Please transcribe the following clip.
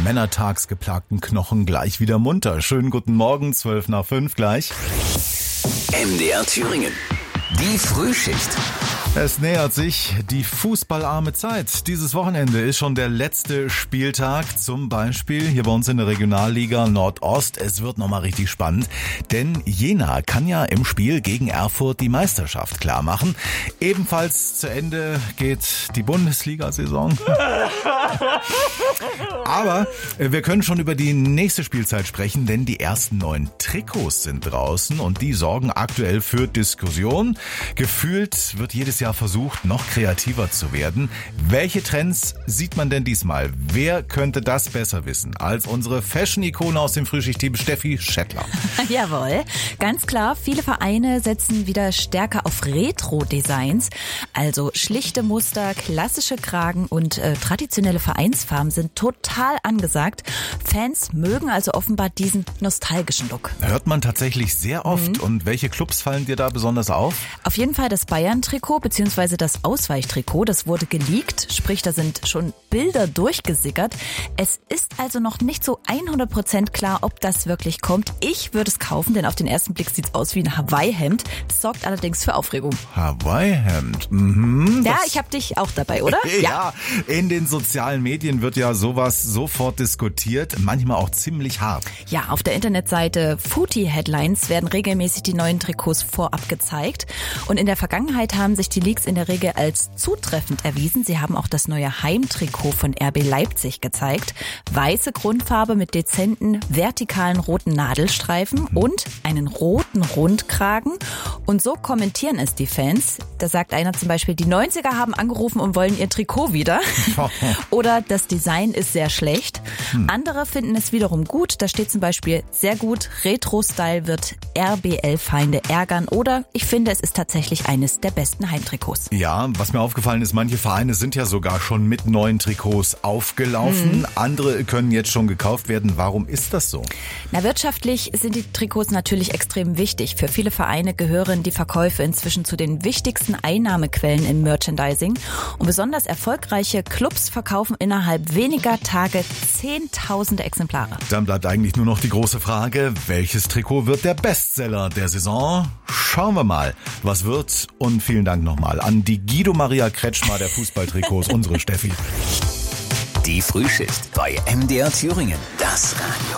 männertagsgeplagten Knochen gleich wieder munter. Schönen guten Morgen, 5:12 gleich. MDR Thüringen. Die Frühschicht. Es nähert sich die fußballarme Zeit. Dieses Wochenende ist schon der letzte Spieltag, zum Beispiel hier bei uns in der Regionalliga Nordost. Es wird nochmal richtig spannend, denn Jena kann ja im Spiel gegen Erfurt die Meisterschaft klar machen. Ebenfalls zu Ende geht die Bundesliga-Saison. Aber wir können schon über die nächste Spielzeit sprechen, denn die ersten 9 Trikots sind draußen und die sorgen aktuell für Diskussion. Gefühlt wird jedes Jahr versucht, noch kreativer zu werden. Welche Trends sieht man denn diesmal? Wer könnte das besser wissen als unsere Fashion-Ikone aus dem Frühschicht-Team, Steffi Schettler? Jawohl, ganz klar, viele Vereine setzen wieder stärker auf Retro-Designs. Also schlichte Muster, klassische Kragen und traditionelle Vereinsfarben sind total angesagt. Fans mögen also offenbar diesen nostalgischen Look. Hört man tatsächlich sehr oft. Und welche Clubs fallen dir da besonders auf? Auf jeden Fall das Bayern-Trikot bzw. das Ausweichtrikot, das wurde geleakt, sprich da sind schon Bilder durchgesickert. Es ist also noch nicht so 100% klar, ob das wirklich kommt. Ich würde es kaufen, denn auf den ersten Blick sieht es aus wie ein Hawaii-Hemd. Das sorgt allerdings für Aufregung. Hawaii-Hemd? Ja, ich habe dich auch dabei, oder? Ja, in den sozialen Medien wird ja sowas sofort diskutiert, manchmal auch ziemlich hart. Ja, auf der Internetseite Footy Headlines werden regelmäßig die neuen Trikots vorab gezeigt. Und in der Vergangenheit haben sich die Leaks in der Regel als zutreffend erwiesen. Sie haben auch das neue Heimtrikot von RB Leipzig gezeigt. Weiße Grundfarbe mit dezenten, vertikalen roten Nadelstreifen und einen roten Rundkragen. Und so kommentieren es die Fans. Da sagt einer zum Beispiel, die 90er haben angerufen und wollen ihr Trikot wieder. Oder das Design ist sehr schlecht. Andere finden es wiederum gut. Da steht zum Beispiel, sehr gut, Retro-Style wird RBL-Feinde ärgern. Oder ich finde, es ist tatsächlich eines der besten Heimtrikots. Ja, was mir aufgefallen ist, manche Vereine sind ja sogar schon mit neuen Trikots aufgelaufen. Andere können jetzt schon gekauft werden. Warum ist das so? Na, wirtschaftlich sind die Trikots natürlich extrem wichtig. Für viele Vereine gehören die Verkäufe inzwischen zu den wichtigsten Einnahmequellen im Merchandising. Und besonders erfolgreiche Clubs verkaufen innerhalb weniger Tage Zehntausende Exemplare. Dann bleibt eigentlich nur noch die große Frage, welches Trikot wird der Bestseller der Saison? Schauen wir mal, was wird. Und vielen Dank nochmal an die Guido Maria Kretschmer der Fußballtrikots, unsere Steffi. Die Frühschicht bei MDR Thüringen. Das Radio.